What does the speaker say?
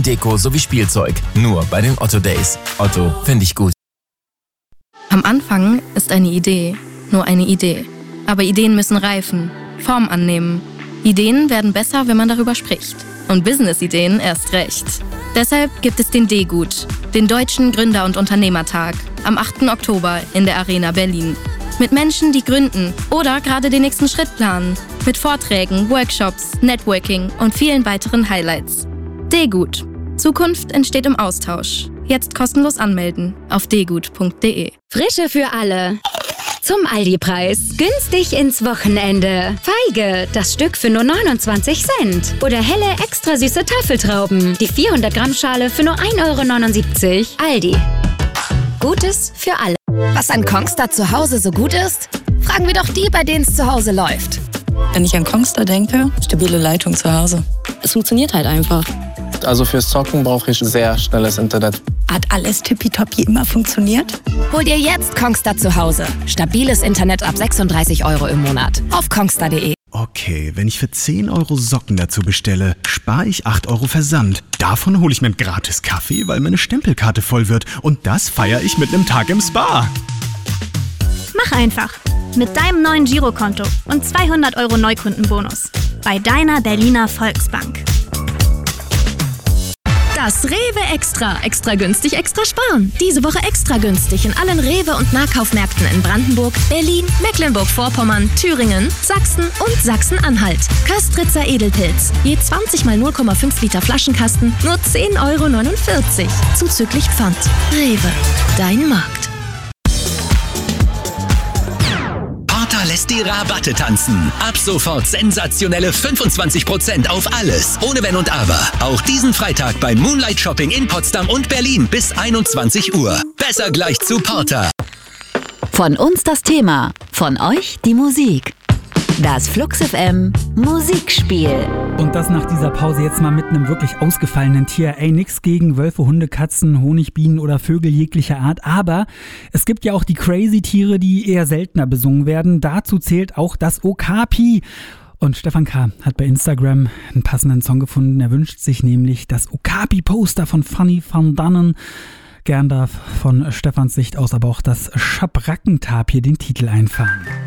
Deko sowie Spielzeug. Nur bei den Otto Days. Otto, finde ich gut. Am Anfang ist eine Idee nur eine Idee. Aber Ideen müssen reifen, Form annehmen. Ideen werden besser, wenn man darüber spricht. Und Business-Ideen erst recht. Deshalb gibt es den D-Gut, den Deutschen Gründer- und Unternehmertag, am 8. Oktober in der Arena Berlin. Mit Menschen, die gründen oder gerade den nächsten Schritt planen. Mit Vorträgen, Workshops, Networking und vielen weiteren Highlights. D-Gut. Zukunft entsteht im Austausch. Jetzt kostenlos anmelden auf dgut.de. Frische für alle. Zum Aldi-Preis. Günstig ins Wochenende. Feige, das Stück für nur 29 Cent. Oder helle, extra süße Tafeltrauben. Die 400 Gramm Schale für nur 1,79 €. Aldi. Gutes für alle. Was an Kongstar zu Hause so gut ist? Fragen wir doch die, bei denen es zu Hause läuft. Wenn ich an Kongstar denke, stabile Leitung zu Hause. Es funktioniert halt einfach. Also fürs Zocken brauche ich sehr schnelles Internet. Hat alles tippitoppi immer funktioniert? Hol dir jetzt Kongstar zu Hause. Stabiles Internet ab 36 € im Monat. Auf kongstar.de. Okay, wenn ich für 10 € Socken dazu bestelle, spare ich 8 € Versand. Davon hole ich mir einen gratis Kaffee, weil meine Stempelkarte voll wird. Und das feiere ich mit einem Tag im Spa. Mach einfach. Mit deinem neuen Girokonto und 200 € Neukundenbonus. Bei deiner Berliner Volksbank. Das Rewe Extra. Extra günstig, extra sparen. Diese Woche extra günstig in allen Rewe- und Nahkaufmärkten in Brandenburg, Berlin, Mecklenburg-Vorpommern, Thüringen, Sachsen und Sachsen-Anhalt. Köstritzer Edelpilz. Je 20 mal 0,5 Liter Flaschenkasten, nur 10,49 €. Zuzüglich Pfand. Rewe. Dein Markt. Porter lässt die Rabatte tanzen. Ab sofort sensationelle 25% auf alles. Ohne Wenn und Aber. Auch diesen Freitag beim Moonlight Shopping in Potsdam und Berlin bis 21 Uhr. Besser gleich zu Porter. Von uns das Thema, von euch die Musik. Das Flux FM Musikspiel. Und das nach dieser Pause jetzt mal mit einem wirklich ausgefallenen Tier. Ey, nix gegen Wölfe, Hunde, Katzen, Honigbienen oder Vögel jeglicher Art. Aber es gibt ja auch die Crazy-Tiere, die eher seltener besungen werden. Dazu zählt auch das Okapi. Und Stefan K. hat bei Instagram einen passenden Song gefunden. Er wünscht sich nämlich das Okapi-Poster von Fanny van Dannen. Gern darf von Stefans Sicht aus aber auch das Schabrackentapir den Titel einfahren.